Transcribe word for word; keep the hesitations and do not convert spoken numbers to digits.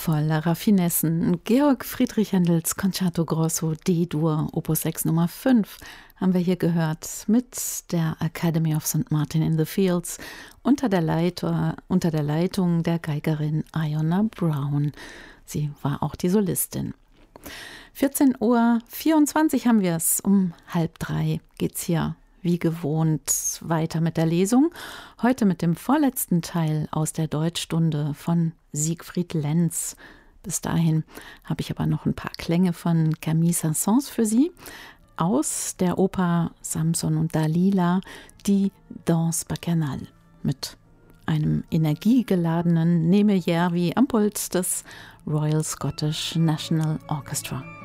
voller Raffinessen. Georg Friedrich Händels Concerto Grosso D-Dur, Opus sechs Nummer fünf, haben wir hier gehört mit der Academy of Saint Martin in the Fields unter der, Leiter, unter der Leitung der Geigerin Iona Brown. Sie war auch die Solistin. vierzehn Uhr vierundzwanzig haben wir es. Um halb drei geht's hier wie gewohnt weiter mit der Lesung. Heute mit dem vorletzten Teil aus der Deutschstunde von Siegfried Lenz. Bis dahin habe ich aber noch ein paar Klänge von Camille Saint-Saëns für Sie aus der Oper Samson und Dalila, die Danse Bacchanale, mit einem energiegeladenen Neme Järvi am Pult des Royal Scottish National Orchestra.